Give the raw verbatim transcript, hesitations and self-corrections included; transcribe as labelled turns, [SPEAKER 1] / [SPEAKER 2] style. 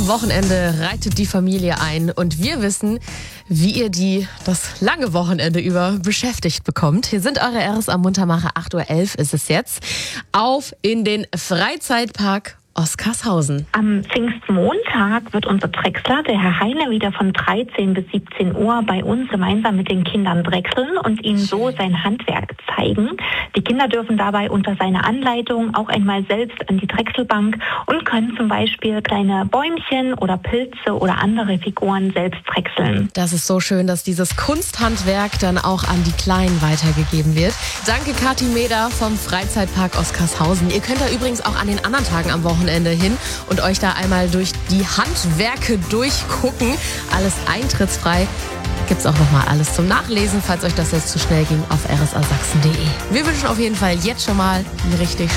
[SPEAKER 1] Am Wochenende reitet die Familie ein und wir wissen, wie ihr die das lange Wochenende über beschäftigt bekommt. Hier sind eure R S A Muntermacher. acht Uhr elf ist es jetzt. Auf in den Freizeitpark Oskarshausen.
[SPEAKER 2] Am Pfingstmontag wird unser Drechsler, der Herr Heine, wieder von dreizehn bis siebzehn Uhr bei uns gemeinsam mit den Kindern drechseln und ihnen so sein Handwerk zeigen. Die Kinder dürfen dabei unter seiner Anleitung auch einmal selbst an die Drechselbank und können zum Beispiel kleine Bäumchen oder Pilze oder andere Figuren selbst drechseln.
[SPEAKER 1] Das ist so schön, dass dieses Kunsthandwerk dann auch an die Kleinen weitergegeben wird. Danke Kathi Meder vom Freizeitpark Oskarshausen. Ihr könnt da übrigens auch an den anderen Tagen am Wochenende hin und euch da einmal durch die Handwerke durchgucken. Alles eintrittsfrei. Gibt's auch nochmal alles zum Nachlesen, falls euch das jetzt zu schnell ging, auf r s a sachsen punkt d e. Wir wünschen auf jeden Fall jetzt schon mal einen richtig